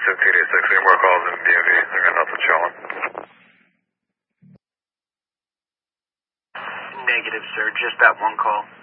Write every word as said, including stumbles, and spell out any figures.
seventeen eighty-six. Any more calls in D M V? I'm going to help with Challen. Negative, sir. Just that one call.